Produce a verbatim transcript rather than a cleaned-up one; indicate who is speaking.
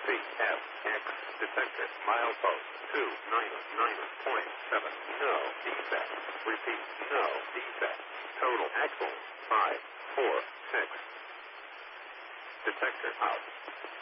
Speaker 1: C F X detector milepost two nine nine point seven. No defect. Repeat, no defect. Total axle five four six. Detector out.